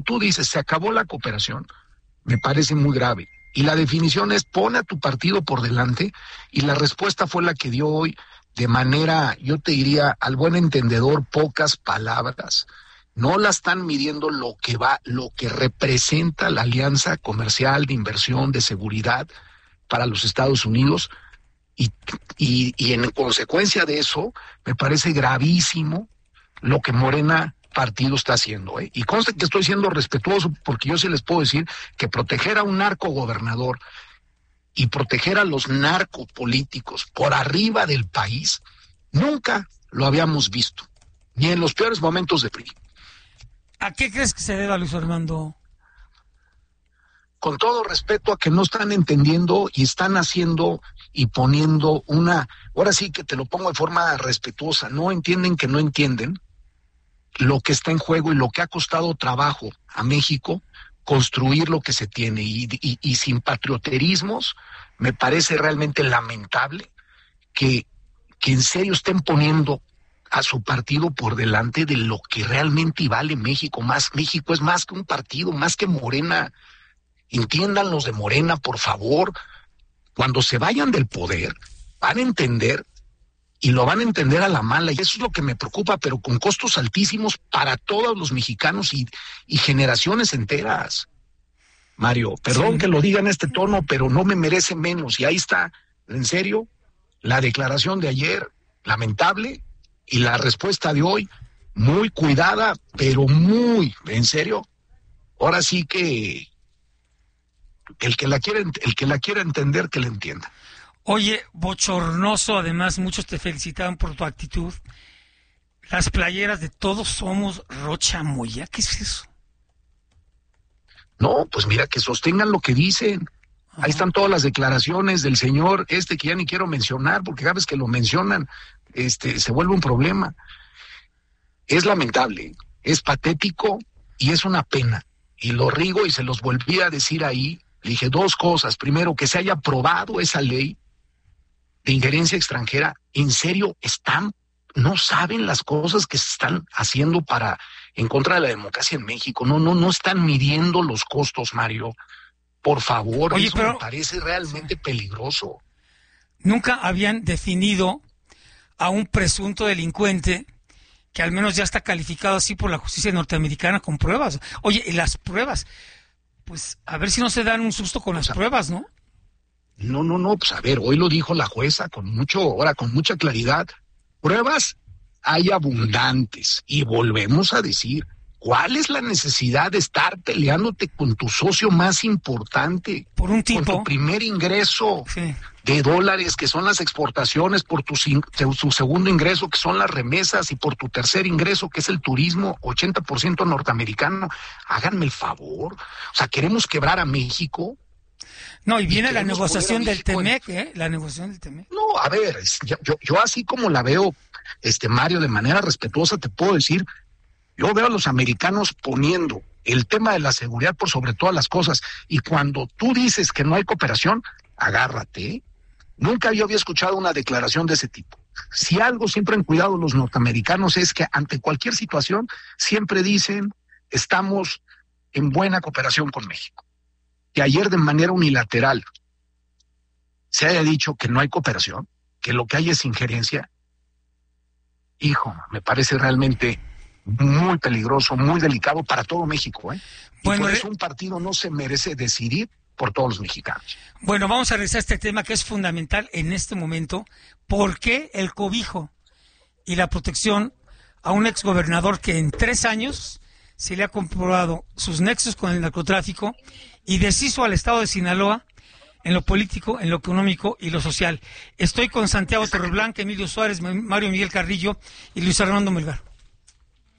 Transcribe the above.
tú dices, se acabó la cooperación, me parece muy grave. Y la definición es, pone a tu partido por delante, y la respuesta fue la que dio hoy, de manera, yo te diría, al buen entendedor, pocas palabras. No la están midiendo lo que representa la alianza comercial, de inversión, de seguridad para los Estados Unidos, y en consecuencia de eso, me parece gravísimo lo que Morena partido está haciendo, ¿eh? Y conste que estoy siendo respetuoso, porque yo sí les puedo decir que proteger a un narcogobernador y proteger a los narcopolíticos por arriba del país, nunca lo habíamos visto, ni en los peores momentos de PRI. ¿A qué crees que se deba, Luis Armando? Con todo respeto a que no están entendiendo y están haciendo y poniendo ahora sí que te lo pongo de forma respetuosa, no entienden que no entienden lo que está en juego y lo que ha costado trabajo a México construir lo que se tiene, y sin patrioterismos. Me parece realmente lamentable que en serio estén poniendo a su partido por delante de lo que realmente vale México. México es más que un partido, más que Morena. Entiendan los de Morena, por favor. Cuando se vayan del poder, van a entender, y lo van a entender a la mala, y eso es lo que me preocupa, pero con costos altísimos para todos los mexicanos y generaciones enteras. Mario, perdón que lo diga en este tono, pero no me merece menos. Y ahí está, en serio, la declaración de ayer, lamentable, y la respuesta de hoy, muy cuidada, pero muy, en serio. Ahora sí que el que la quiera entender, que la entienda. Oye, bochornoso, además, muchos te felicitaban por tu actitud. Las playeras de Todos Somos Rocha Moya, ¿qué es eso? No, pues mira, que sostengan lo que dicen. Ahí están todas las declaraciones del señor que ya ni quiero mencionar, porque cada vez que lo mencionan, se vuelve un problema. Es lamentable, es patético y es una pena. Y lo rigo, y se los volví a decir ahí. Le dije dos cosas. Primero, que se haya aprobado esa ley de injerencia extranjera. En serio, no saben las cosas que se están haciendo en contra de la democracia en México. No están midiendo los costos, Mario. Por favor, oye, eso me parece realmente peligroso. Nunca habían definido a un presunto delincuente que al menos ya está calificado así por la justicia norteamericana con pruebas. Oye, y las pruebas, pues a ver si no se dan un susto con las pruebas, ¿no? No, pues a ver, hoy lo dijo la jueza con mucha claridad. Pruebas hay abundantes, y volvemos a decir, ¿cuál es la necesidad de estar peleándote con tu socio más importante? Por un tipo. Por tu primer ingreso de dólares, que son las exportaciones, por tu segundo ingreso, que son las remesas, y por tu tercer ingreso, que es el turismo, 80% norteamericano. Háganme el favor. O sea, ¿queremos quebrar a México? No, y viene la negociación del TEMEC, ¿eh? La negociación del TEMEC. No, a ver, yo así como la veo, Mario, de manera respetuosa, te puedo decir, yo veo a los americanos poniendo el tema de la seguridad por sobre todas las cosas, y cuando tú dices que no hay cooperación, agárrate. Nunca yo había escuchado una declaración de ese tipo. Si algo siempre han cuidado los norteamericanos es que ante cualquier situación siempre dicen, estamos en buena cooperación con México. Que ayer de manera unilateral se haya dicho que no hay cooperación, que lo que hay es injerencia, hijo, me parece realmente muy peligroso, muy delicado para todo México, ¿eh? Bueno, y por eso un partido no se merece decidir por todos los mexicanos. Bueno, vamos a revisar este tema que es fundamental en este momento. ¿Por qué el cobijo y la protección a un exgobernador que en 3 años se le ha comprobado sus nexos con el narcotráfico y deshizo al estado de Sinaloa en lo político, en lo económico y lo social? Estoy con Santiago Torreblanca, Emilio Suárez, Mario Miguel Carrillo y Luis Armando Melgar.